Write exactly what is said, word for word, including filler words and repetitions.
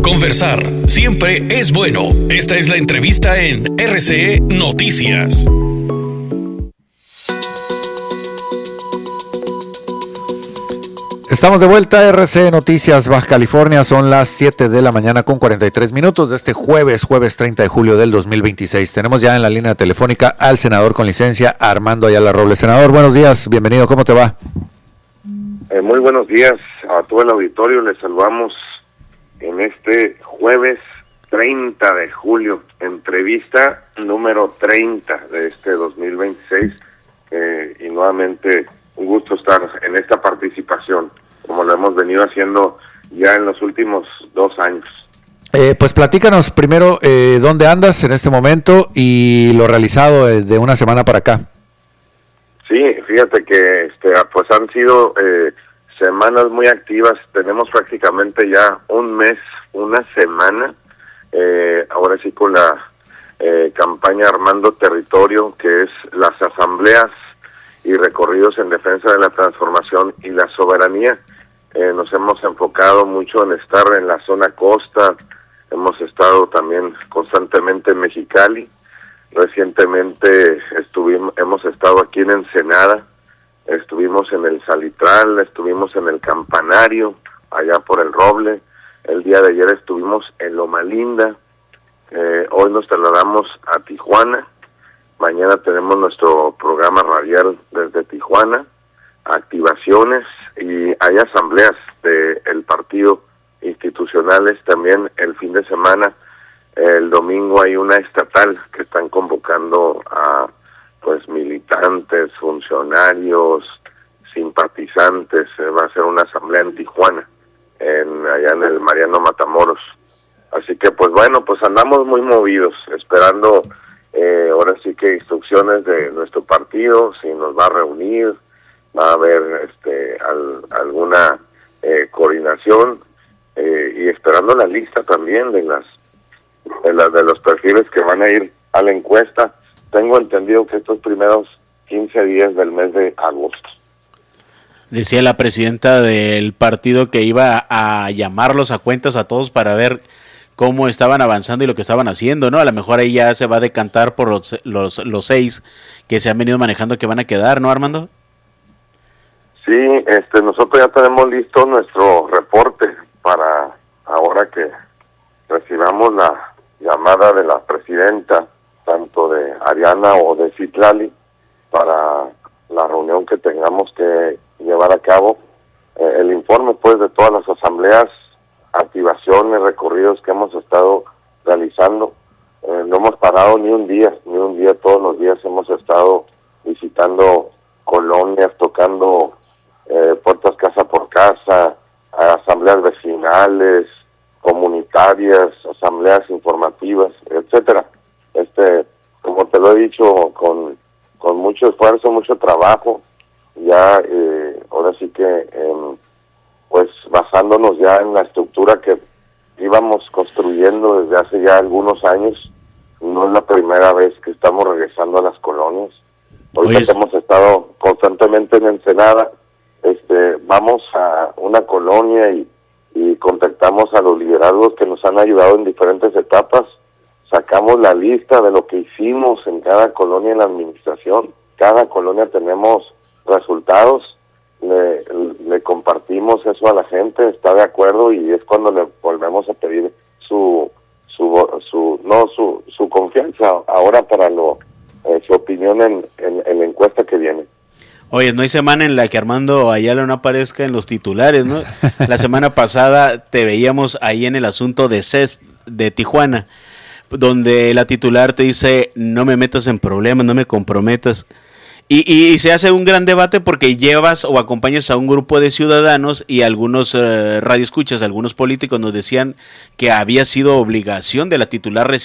Conversar siempre es bueno. Esta es la entrevista en R C E Noticias. Estamos de vuelta, R C E Noticias Baja California, son las siete de la mañana con cuarenta y tres minutos de este jueves, jueves treinta de julio del dos mil veintiséis. Tenemos ya en la línea telefónica al senador con licencia, Armando Ayala Robles. Senador, buenos días, bienvenido, ¿cómo te va? Eh, muy buenos días a todo el auditorio, les saludamos en este jueves treinta de julio, entrevista número treinta de este dos mil veintiséis, eh, y nuevamente un gusto estar en esta participación, como lo hemos venido haciendo ya en los últimos dos años. Eh, pues platícanos primero eh, dónde andas en este momento y lo realizado de, de una semana para acá. Sí, fíjate que este, pues han sido eh, semanas muy activas, tenemos prácticamente ya un mes, una semana, eh, ahora sí con la eh, campaña Armando Territorio, que es las asambleas y recorridos en defensa de la transformación y la soberanía. Eh, nos hemos enfocado mucho en estar en la zona costa, hemos estado también constantemente en Mexicali, recientemente estuvimos, hemos estado aquí en Ensenada, estuvimos en el Salitral, estuvimos en el Campanario, allá por el Roble, el día de ayer estuvimos en Loma Linda, eh, hoy nos trasladamos a Tijuana. Mañana tenemos nuestro programa radial desde Tijuana, activaciones y hay asambleas del partido institucionales también el fin de semana. El domingo hay una estatal que están convocando a pues militantes, funcionarios, simpatizantes. Va a ser una asamblea en Tijuana, en allá en el Mariano Matamoros. Así que pues bueno, pues andamos muy movidos, esperando Eh, ahora sí que instrucciones de nuestro partido, si nos va a reunir, va a haber este al, alguna eh, coordinación eh, y esperando la lista también de las, de las de los perfiles que van a ir a la encuesta. Tengo entendido que estos primeros quince días del mes de agosto. Decía la presidenta del partido que iba a llamarlos a cuentas a todos para ver cómo estaban avanzando y lo que estaban haciendo, ¿no? A lo mejor ahí ya se va a decantar por los, los, los seis que se han venido manejando que van a quedar, ¿no, Armando? Sí, este, nosotros ya tenemos listo nuestro reporte para ahora que recibamos la llamada de la presidenta, tanto de Ariana o de Citlali, para la reunión que tengamos que llevar a cabo. Eh, el informe, pues, de todas las asambleas, activaciones, recorridos que hemos estado realizando. Eh, no hemos parado ni un día, ni un día, todos los días hemos estado visitando colonias, tocando eh, puertas casa por casa, asambleas vecinales, comunitarias, asambleas informativas, etcétera. Este, como te lo he dicho, con, con mucho esfuerzo, mucho trabajo, ya eh, ahora sí que eh, pues basándonos ya en la estructura que íbamos construyendo desde hace ya algunos años. No es la primera vez que estamos regresando a las colonias. Ahorita que hemos estado constantemente en Ensenada, este, vamos a una colonia y, y contactamos a los liderazgos que nos han ayudado en diferentes etapas. Sacamos la lista de lo que hicimos en cada colonia en la administración. Cada colonia tenemos resultados. Le, le compartimos eso a la gente, está de acuerdo, y es cuando le volvemos a pedir su su su no su su confianza ahora para lo eh, su opinión en, en, en la encuesta que viene. Oye, no hay semana en la que Armando Ayala no aparezca en los titulares, ¿no? La semana pasada te veíamos ahí en el asunto de C E S de Tijuana, donde la titular te dice: no me metas en problemas, no me comprometas. Y, y se hace un gran debate porque llevas o acompañas a un grupo de ciudadanos, y algunos eh, radioescuchas, algunos políticos nos decían que había sido obligación de la titular